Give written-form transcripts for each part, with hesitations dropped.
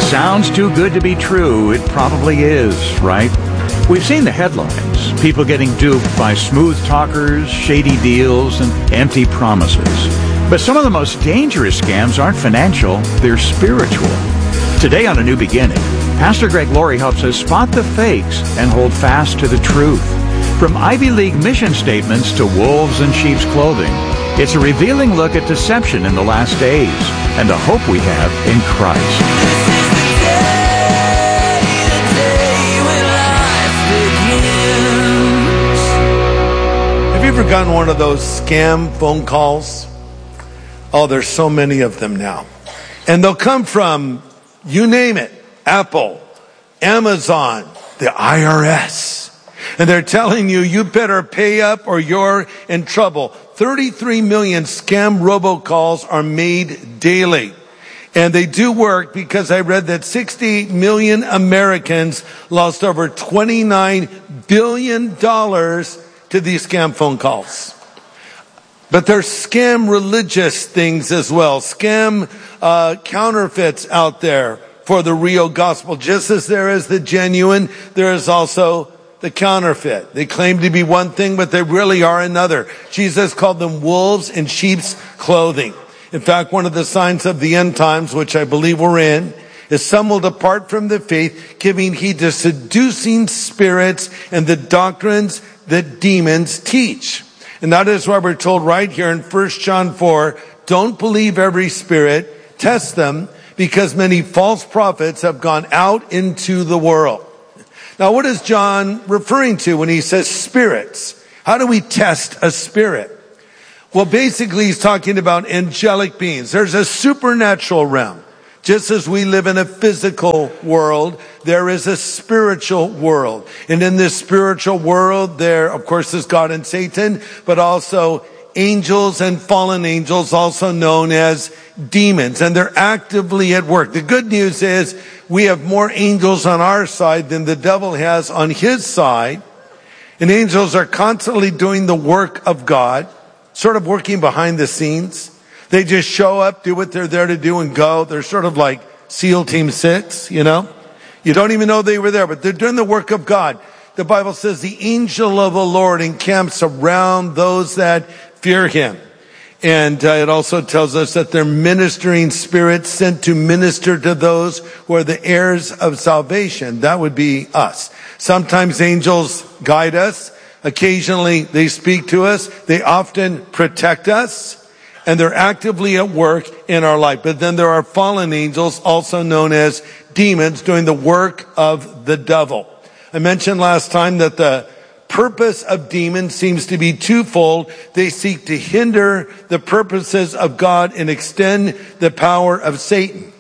sounds too good to be true, it probably is, right? We've seen the headlines. People getting duped by smooth talkers, shady deals, and empty promises. But some of the most dangerous scams aren't financial, they're spiritual. Today on A New Beginning, Pastor Greg Laurie helps us spot the fakes and hold fast to the truth. From Ivy League mission statements to wolves in sheep's clothing, it's a revealing look at deception in the last days and the hope we have in Christ. Have you ever gotten one of those scam phone calls? Oh, there's so many of them now. And they'll come from, you name it, Apple, Amazon, the IRS. And they're telling you, you better pay up or you're in trouble. 33 million scam robocalls are made daily. And they do work because I read that 60 million Americans lost over $29 billion to these scam phone calls. But there's scam religious things as well. Scam counterfeits out there for the real gospel. Just as there is the genuine, there is also the counterfeit. They claim to be one thing, but they really are another. Jesus called them wolves in sheep's clothing. In fact, one of the signs of the end times, which I believe we're in, is some will depart from the faith, giving heed to seducing spirits and the doctrines that demons teach. And that is why we're told right here in 1 John 4, don't believe every spirit, test them, because many false prophets have gone out into the world. Now, what is John referring to when he says spirits? How do we test a spirit? Well, basically, he's talking about angelic beings. There's a supernatural realm. Just as we live in a physical world, there is a spiritual world. And in this spiritual world, there, of course, is God and Satan, but also angels and fallen angels, also known as demons. And they're actively at work. The good news is we have more angels on our side than the devil has on his side. And angels are constantly doing the work of God, sort of working behind the scenes. They just show up, do what they're there to do, and go. They're sort of like SEAL Team 6, you know? You don't even know they were there, but they're doing the work of God. The Bible says the angel of the Lord encamps around those that fear him. And it also tells us that they're ministering spirits sent to minister to those who are the heirs of salvation. That would be us. Sometimes angels guide us. Occasionally they speak to us. They often protect us. And they're actively at work in our life. But then there are fallen angels, also known as demons, doing the work of the devil. I mentioned last time that the purpose of demons seems to be twofold. They seek to hinder the purposes of God and extend the power of Satan.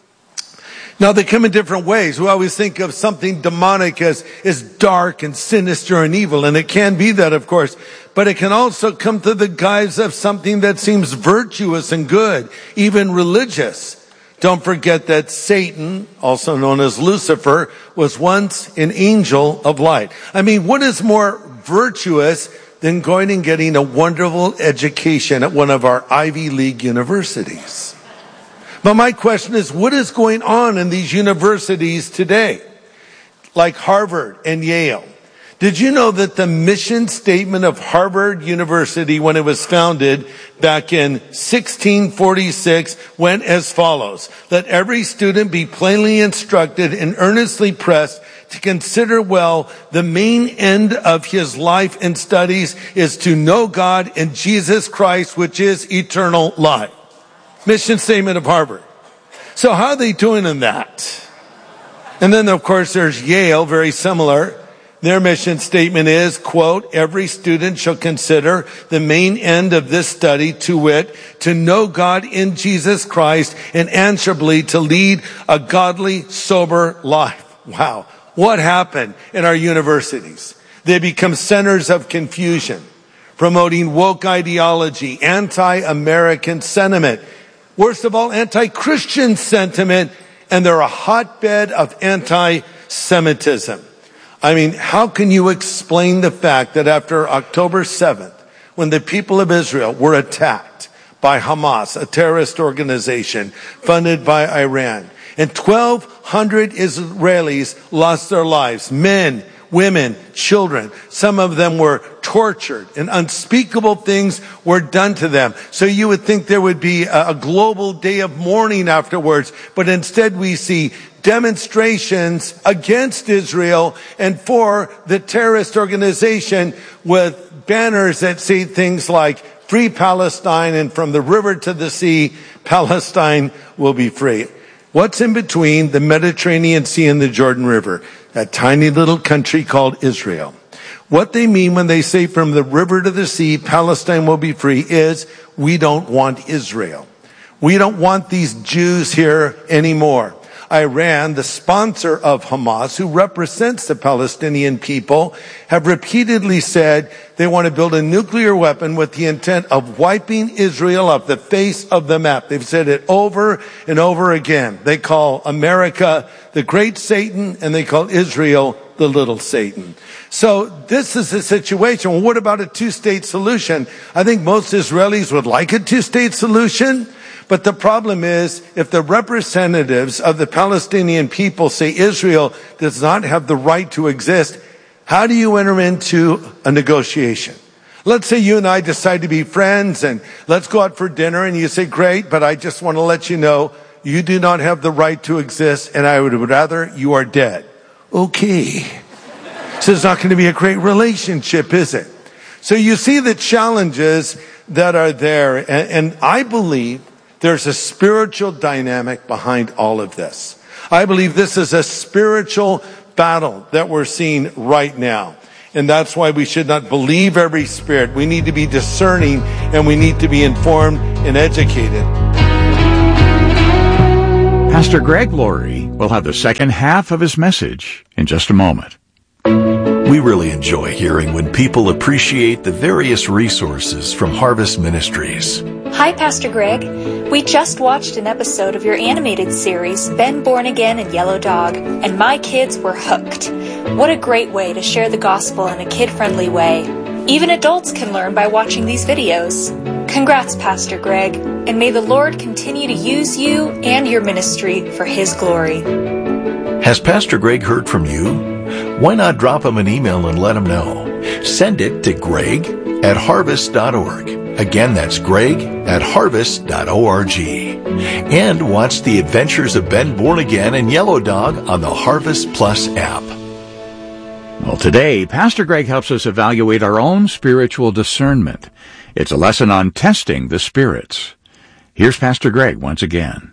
Now, they come in different ways. We always think of something demonic as dark and sinister and evil, and it can be that, of course. But it can also come to the guise of something that seems virtuous and good, even religious. Don't forget that Satan, also known as Lucifer, was once an angel of light. I mean, what is more virtuous than going and getting a wonderful education at one of our Ivy League universities? But my question is, what is going on in these universities today? Like Harvard and Yale. Did you know that the mission statement of Harvard University, when it was founded back in 1646, went as follows: let every student be plainly instructed and earnestly pressed to consider well the main end of his life and studies is to know God and Jesus Christ, which is eternal life. Mission statement of Harvard. So how are they doing in that? And then, of course, there's Yale, very similar. Their mission statement is, quote, every student shall consider the main end of this study, to wit, to know God in Jesus Christ and answerably to lead a godly, sober life. Wow. What happened in our universities? They become centers of confusion, promoting woke ideology, anti-American sentiment, worst of all, anti-Christian sentiment, and they're a hotbed of anti-Semitism. I mean, how can you explain the fact that after October 7th, when the people of Israel were attacked by Hamas, a terrorist organization funded by Iran, And 1,200 Israelis lost their lives. Men, women, children. Some of them were tortured and unspeakable things were done to them. So you would think there would be a global day of mourning afterwards, but instead we see demonstrations against Israel and for the terrorist organization with banners that say things like "Free Palestine" and "From the river to the sea, Palestine will be free." What's in between the Mediterranean Sea and the Jordan River? That tiny little country called Israel. What they mean when they say "from the river to the sea, Palestine will be free" is we don't want Israel. We don't want these Jews here anymore. Iran, the sponsor of Hamas, who represents the Palestinian people, have repeatedly said they want to build a nuclear weapon with the intent of wiping Israel off the face of the map. They've said it over and over again. They call America the great Satan, and they call Israel the little Satan. So this is the situation. Well, what about a two-state solution? I think most Israelis would like a two-state solution. But the problem is, if the representatives of the Palestinian people say Israel does not have the right to exist, how do you enter into a negotiation? Let's say you and I decide to be friends and let's go out for dinner, and you say, "Great, but I just want to let you know you do not have the right to exist, and I would rather you are dead." Okay. So it's not going to be a great relationship, is it? So you see the challenges that are there, and I believe there's a spiritual dynamic behind all of this. I believe this is a spiritual battle that we're seeing right now. And that's why we should not believe every spirit. We need to be discerning, and we need to be informed and educated. Pastor Greg Laurie will have the second half of his message in just a moment. We really enjoy hearing when people appreciate the various resources from Harvest Ministries. Hi, Pastor Greg. We just watched an episode of your animated series, Ben Born Again and Yellow Dog, and my kids were hooked. What a great way to share the gospel in a kid-friendly way. Even adults can learn by watching these videos. Congrats, Pastor Greg, and may the Lord continue to use you and your ministry for His glory. Has Pastor Greg heard from you? Why not drop him an email and let him know? Send it to greg@harvest.org. Again, that's greg@harvest.org. And watch the adventures of Ben Born Again and Yellow Dog on the Harvest Plus app. Well, today, Pastor Greg helps us evaluate our own spiritual discernment. It's a lesson on testing the spirits. Here's Pastor Greg once again.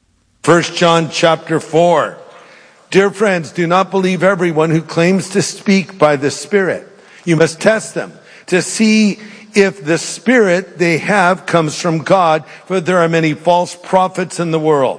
1 John chapter 4. Dear friends, do not believe everyone who claims to speak by the Spirit. You must test them to see if the Spirit they have comes from God, for there are many false prophets in the world.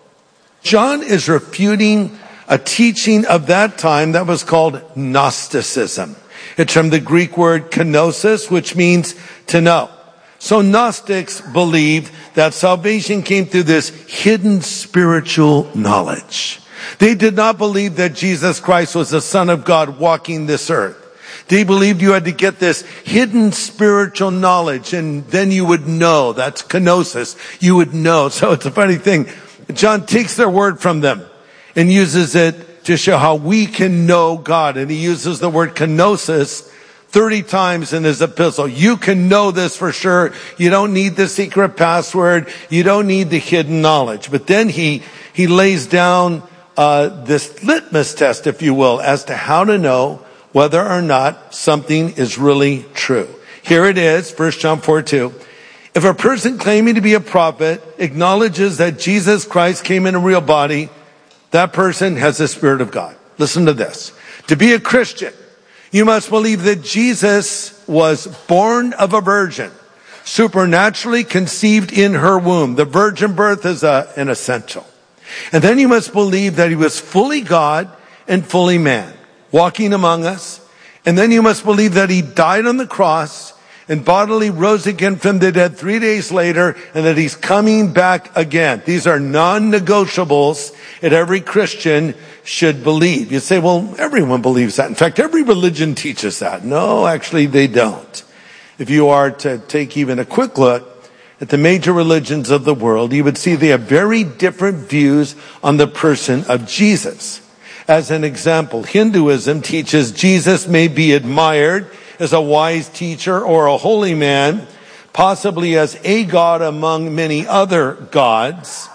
John is refuting a teaching of that time that was called Gnosticism. It's from the Greek word kenosis, which means to know. So Gnostics believed that salvation came through this hidden spiritual knowledge. They did not believe that Jesus Christ was the Son of God walking this earth. They believed you had to get this hidden spiritual knowledge, and then you would know. That's kenosis. You would know. So it's a funny thing. John takes their word from them and uses it to show how we can know God. And he uses the word kenosis 30 times in his epistle. You can know this for sure. You don't need the secret password. You don't need the hidden knowledge. But then he lays down this litmus test, if you will, as to how to know whether or not something is really true. Here it is, 1 John 4:2. If a person claiming to be a prophet acknowledges that Jesus Christ came in a real body, that person has the Spirit of God. Listen to this. To be a Christian, you must believe that Jesus was born of a virgin, supernaturally conceived in her womb. The virgin birth is an essential. And then you must believe that he was fully God and fully man, walking among us. And then you must believe that he died on the cross and bodily rose again from the dead 3 days later, and that he's coming back again. These are non-negotiables that every Christian should believe. You say, well, everyone believes that. In fact, every religion teaches that. No, actually, they don't. If you are to take even a quick look at the major religions of the world, you would see they have very different views on the person of Jesus. As an example, Hinduism teaches Jesus may be admired as a wise teacher or a holy man, possibly as a god among many other gods,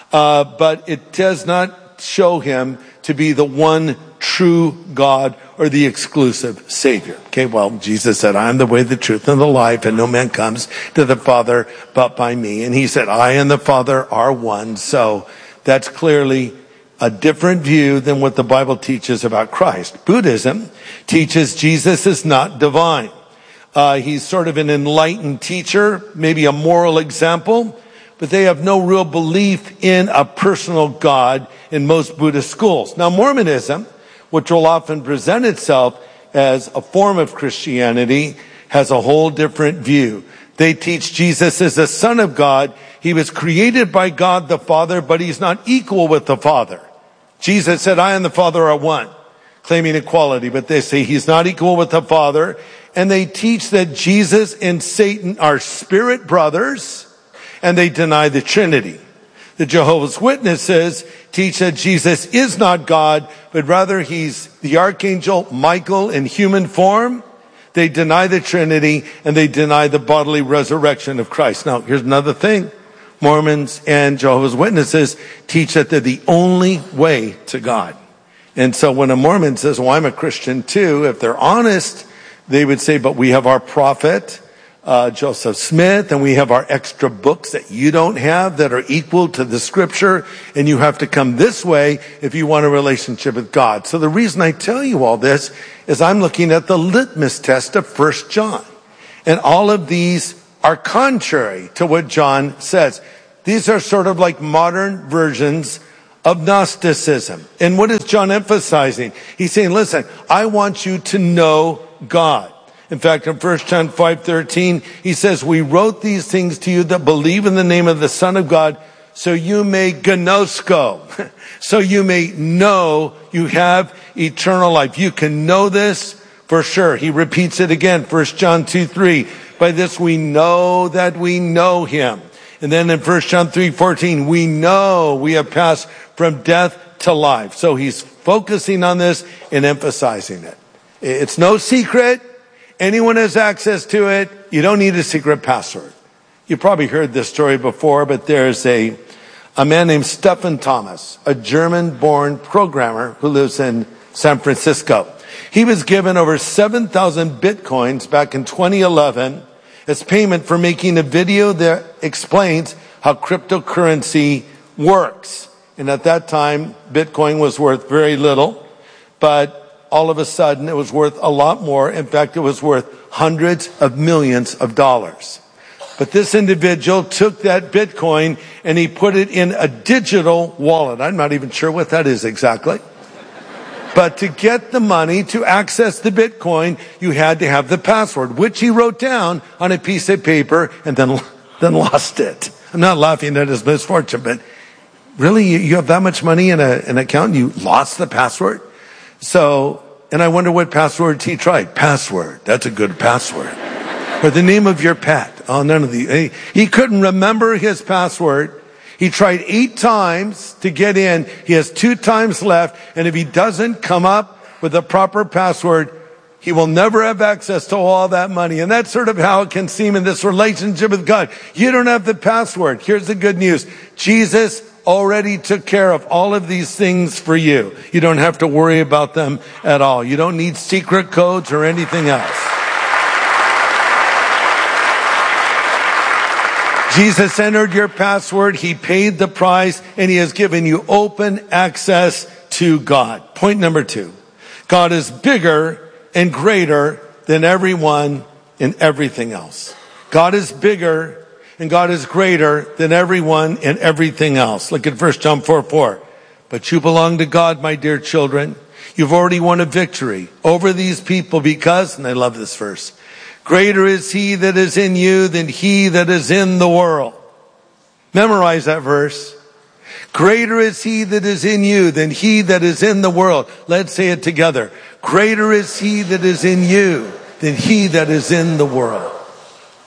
but it does not show him to be the one true God or the exclusive Savior. Okay, well, Jesus said, I am the way, the truth, and the life, and no man comes to the Father but by me. And he said, I and the Father are one. So that's clearly a different view than what the Bible teaches about Christ. Buddhism teaches Jesus is not divine. He's sort of an enlightened teacher, maybe a moral example, but they have no real belief in a personal God in most Buddhist schools. Now, Mormonism, which will often present itself as a form of Christianity, has a whole different view. They teach Jesus is the Son of God. He was created by God the Father, but he's not equal with the Father. Jesus said, I and the Father are one, claiming equality, but they say he's not equal with the Father. And they teach that Jesus and Satan are spirit brothers, and they deny the Trinity. The Jehovah's Witnesses teach that Jesus is not God, but rather he's the archangel Michael in human form. They deny the Trinity, and they deny the bodily resurrection of Christ. Now, here's another thing. Mormons and Jehovah's Witnesses teach that they're the only way to God. And so when a Mormon says, well, I'm a Christian too, if they're honest, they would say, but we have our prophet, Joseph Smith, and we have our extra books that you don't have that are equal to the scripture, and you have to come this way if you want a relationship with God. So the reason I tell you all this is I'm looking at the litmus test of 1 John. And all of these are contrary to what John says. These are sort of like modern versions of Gnosticism. And what is John emphasizing? He's saying, listen, I want you to know God. In fact, in 1 John 5:13, he says, we wrote these things to you that believe in the name of the Son of God, so you may gnosko, so you may know you have eternal life. You can know this for sure. He repeats it again, 1 John 2:3. By this we know that we know him. And then in 1 John 3:14, we know we have passed from death to life. So he's focusing on this and emphasizing it. It's no secret. Anyone has access to it. You don't need a secret password. You probably heard this story before, but there's a man named Stephen Thomas, a German-born programmer who lives in San Francisco. He was given over 7,000 bitcoins back in 2011 as payment for making a video that explains how cryptocurrency works. And at that time, Bitcoin was worth very little, but all of a sudden it was worth a lot more. In fact, it was worth hundreds of millions of dollars. But this individual took that Bitcoin and he put it in a digital wallet. I'm not even sure what that is exactly. But to get the money, to access the Bitcoin, you had to have the password, which he wrote down on a piece of paper and then lost it. I'm not laughing at his misfortune, but really, you have that much money in an account and you lost the password? So, and I wonder what passwords he tried. Password. That's a good password. Or the name of your pet. Oh, none of the, he couldn't remember his password. He tried 8 times to get in. He has 2 times left. And if he doesn't come up with a proper password, he will never have access to all that money. And that's sort of how it can seem in this relationship with God. You don't have the password. Here's the good news. Jesus already took care of all of these things for you. You don't have to worry about them at all. You don't need secret codes or anything else. Jesus entered your password, he paid the price, and he has given you open access to God. Point number 2. God is bigger and greater than everyone and everything else. God is bigger and God is greater than everyone and everything else. Look at 1 John 4:4. But you belong to God, my dear children. You've already won a victory over these people because, and I love this verse, greater is he that is in you than he that is in the world. Memorize that verse. Greater is he that is in you than he that is in the world. Let's say it together. Greater is he that is in you than he that is in the world.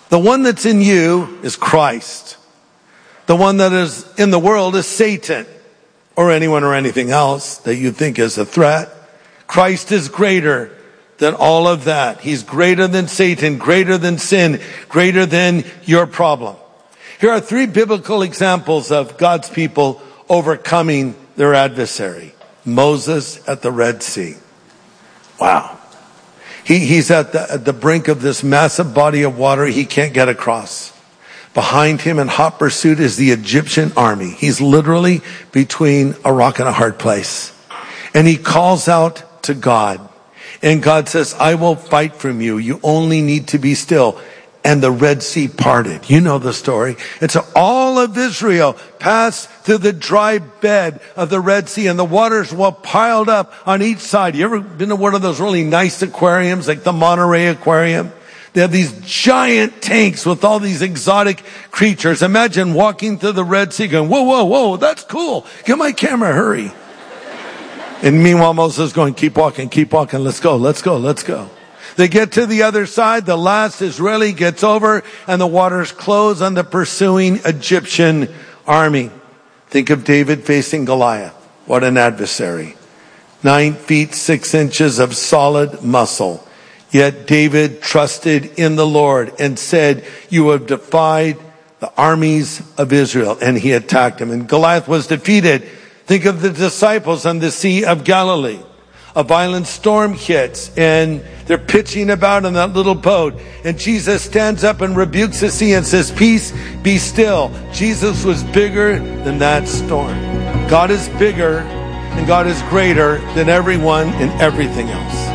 The one that's in you is Christ. The one that is in the world is Satan, or anyone or anything else that you think is a threat. Christ is greater than all of that. He's greater than Satan, greater than sin, greater than your problem. Here are 3 biblical examples of God's people overcoming their adversary. Moses at the Red Sea. Wow. He's at the brink of this massive body of water he can't get across. Behind him in hot pursuit is the Egyptian army. He's literally between a rock and a hard place. And he calls out to God. And God says, I will fight from you. You only need to be still. And the Red Sea parted. You know the story. And so all of Israel passed through the dry bed of the Red Sea, and the waters were piled up on each side. You ever been to one of those really nice aquariums, like the Monterey Aquarium? They have these giant tanks with all these exotic creatures. Imagine walking through the Red Sea going, whoa, whoa, whoa, that's cool. Get my camera, hurry. And meanwhile, Moses is going, keep walking, let's go, let's go, let's go. They get to the other side, the last Israeli gets over, and the waters close on the pursuing Egyptian army. Think of David facing Goliath. What an adversary. 9 feet 6 inches of solid muscle. Yet David trusted in the Lord and said, you have defied the armies of Israel. And he attacked him. And Goliath was defeated. Think of the disciples on the Sea of Galilee. A violent storm hits, and they're pitching about in that little boat. And Jesus stands up and rebukes the sea and says, peace, be still. Jesus was bigger than that storm. God is bigger, and God is greater than everyone and everything else.